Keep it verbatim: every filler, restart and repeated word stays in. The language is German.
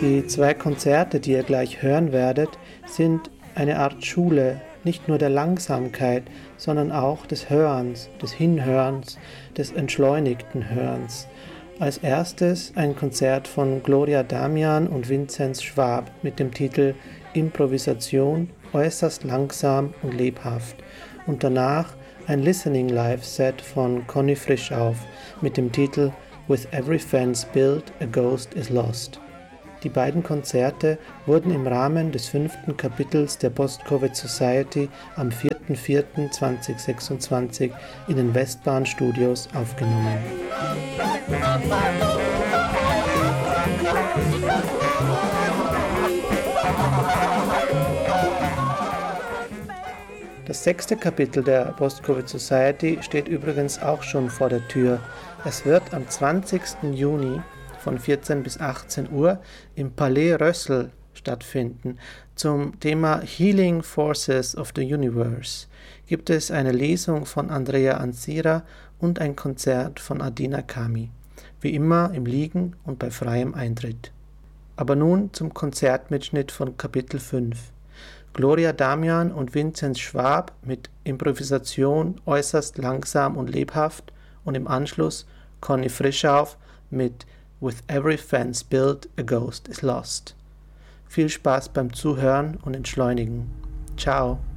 Die zwei Konzerte, die ihr gleich hören werdet, sind eine Art Schule, nicht nur der Langsamkeit, sondern auch des Hörens, des Hinhörens, des entschleunigten Hörens. Als erstes ein Konzert von Gloria Damian und Vinzenz Schwab mit dem Titel Improvisation, äußerst langsam und lebhaft. Und danach ein Listening Live Set von Conny Frischauf mit dem Titel With Every Fence Built, a Ghost is Lost. Die beiden Konzerte wurden im Rahmen des fünften Kapitels der Post-Covid Society am vierter vierter zweitausendsechsundzwanzig in den Westbahn-Studios aufgenommen. Das sechste Kapitel der Post-Covid Society steht übrigens auch schon vor der Tür. Es wird am zwanzigsten Juni von vierzehn bis achtzehn Uhr im Palais Rössl stattfinden. Zum Thema Healing Forces of the Universe gibt es eine Lesung von Andrea Ansira und ein Konzert von Adina Kami. Wie immer im Liegen und bei freiem Eintritt. Aber nun zum Konzertmitschnitt von Kapitel fünf. Gloria Damian und Vinzenz Schwab mit Improvisation äußerst langsam und lebhaft und im Anschluss Conny Frischauf mit With every fence built, a ghost is lost. Viel Spaß beim Zuhören und Entschleunigen. Ciao.